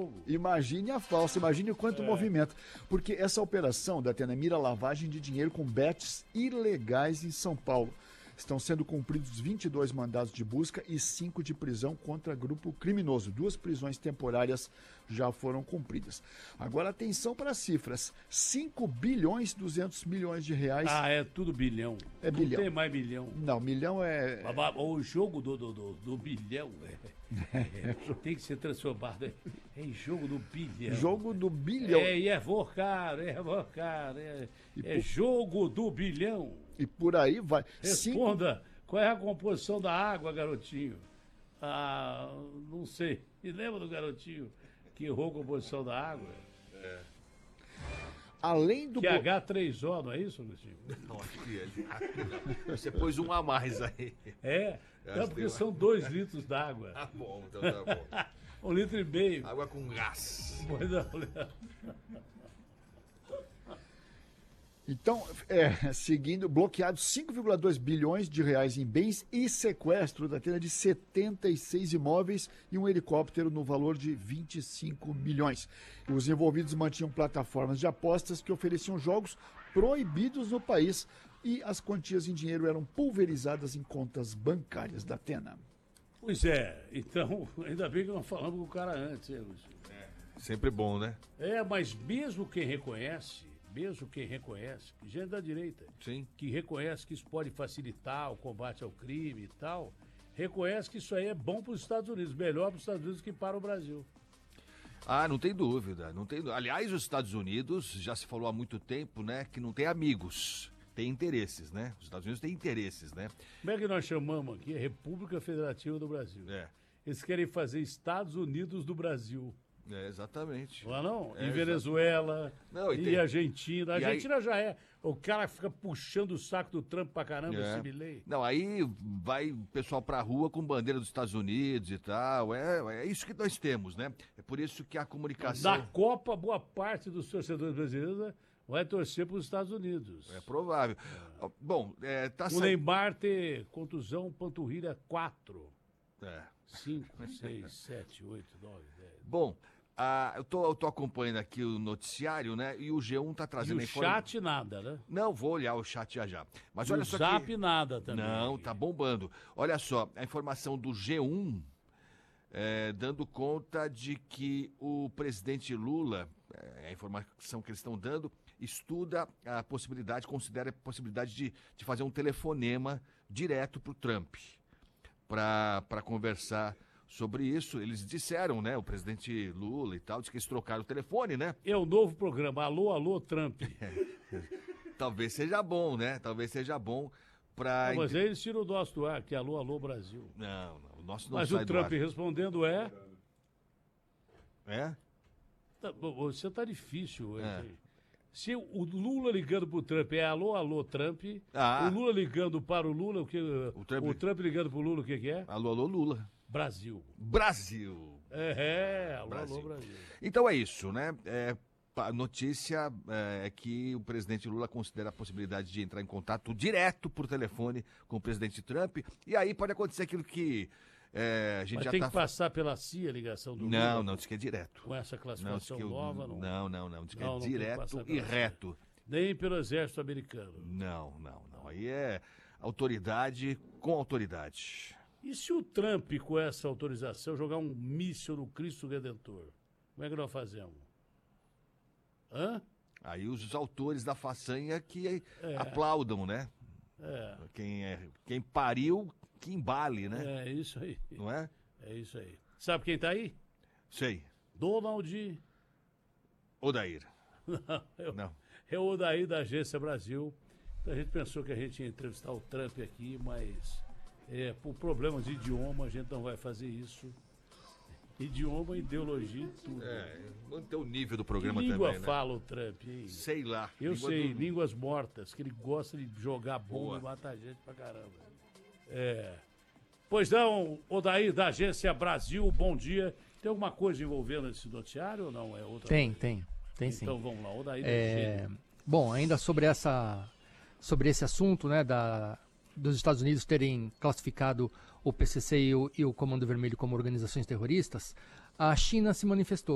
jogo. Imagine a falsa, imagine o quanto movimento. Porque essa operação da Atena mira lavagem de dinheiro com bets ilegais em São Paulo. Estão sendo cumpridos 22 mandados de busca e 5 de prisão contra grupo criminoso. 2 prisões temporárias já foram cumpridas. Agora, atenção para as cifras. 5 bilhões e 200 milhões de reais. Ah, é tudo bilhão. É Não bilhão. tem mais bilhão. Não, milhão é... O jogo do bilhão tem que ser transformado em jogo do bilhão. Jogo do bilhão. É jogo do bilhão. E por aí vai. Responda, qual é a composição da água, garotinho? Ah, não sei. E lembra do garotinho que errou a composição da água? Além do... Que H3O, não é isso, Agostinho? Não, acho que você pôs um a mais aí. Não, porque são 2 litros d'água. Tá bom, então tá bom. 1,5 litro. Água com gás. Pois não. Então, seguindo, bloqueados 5,2 bilhões de reais em bens e sequestro da Atena de 76 imóveis e um helicóptero no valor de 25 milhões. Os envolvidos mantinham plataformas de apostas que ofereciam jogos proibidos no país e as quantias em dinheiro eram pulverizadas em contas bancárias da Atena. Pois é, então, ainda bem que nós falamos com o cara antes, hein, Lúcio? Sempre bom, né? Mas mesmo quem reconhece, gente da direita, Sim. que reconhece que isso pode facilitar o combate ao crime e tal, reconhece que isso aí é bom para os Estados Unidos, melhor para os Estados Unidos que para o Brasil. Ah, não tem dúvida, Aliás, os Estados Unidos, já se falou há muito tempo, né, que não tem amigos, tem interesses, né? Os Estados Unidos têm interesses, né? Como é que nós chamamos aqui? República Federativa do Brasil. Eles querem fazer Estados Unidos do Brasil. Exatamente. Lá não? É, e Venezuela, não, e Argentina. A Argentina aí... já é. O cara fica puxando o saco do Trump pra caramba, esse Milei. Não, aí vai o pessoal pra rua com bandeira dos Estados Unidos e tal. É isso que nós temos, né? É por isso que a comunicação... Da Copa, boa parte dos torcedores brasileiros vai torcer para os Estados Unidos. É provável. Bom, tá o Neymar ter contusão, panturrilha 4. 5, 6, 7, 8, 9, 10. Bom... eu tô acompanhando aqui o noticiário, né? E o G1 tá trazendo... E o chat nada, né? Não, vou olhar o chat já. Mas e olha o só Zap nada também. Não, tá bombando. Olha só, a informação do G1 dando conta de que o presidente Lula, a informação que eles estão dando, estuda a possibilidade, considera a possibilidade de fazer um telefonema direto pro Trump para conversar... Sobre isso, eles disseram, né? O presidente Lula e tal, disse que eles trocaram o telefone, né? É o novo programa, Alô, Alô, Trump. Talvez seja bom, né? Talvez seja bom para... Mas aí eles tiram o nosso do ar, que é Alô, Alô, Brasil. Não, o nosso não mas sai o Trump do ar. Respondendo É? Você tá difícil hoje. Se o Lula ligando pro Trump é Alô, Alô, Trump, o Lula ligando para o Lula, o Trump ligando pro Lula, o que é? Alô, Alô, Lula. Brasil. Alô, Alô, Brasil. Então é isso, né? A notícia é que o presidente Lula considera a possibilidade de entrar em contato direto por telefone com o presidente Trump, e aí pode acontecer aquilo que a gente já tem que passar pela CIA a ligação do Lula? Não, diz que é direto. Com essa classificação nova, não? Não, diz que é direto e reto. Nem pelo exército americano? Não. Aí é autoridade com autoridade. E se o Trump, com essa autorização, jogar um míssil no Cristo Redentor? Como é que nós fazemos? Aí os autores da façanha que aplaudam, né? Quem pariu, que embale, né? É isso aí. Não é? É isso aí. Sabe quem tá aí? Sei. Donald... Odair. Não. É o Odair da Agência Brasil. A gente pensou que a gente ia entrevistar o Trump aqui, mas... por problemas de idioma, a gente não vai fazer isso. Idioma, ideologia e tudo. Manter o nível do programa que também, língua né? fala o Trump, hein? Sei lá. Eu sei, línguas mortas, que ele gosta de jogar bomba e matar gente pra caramba. Pois não, Odair da Agência Brasil, bom dia. Tem alguma coisa envolvendo esse noticiário ou não? É outra Tem coisa? sim. Então vamos lá, Odair Bom, ainda sobre esse assunto, né, dos Estados Unidos terem classificado o PCC e o Comando Vermelho como organizações terroristas, a China se manifestou.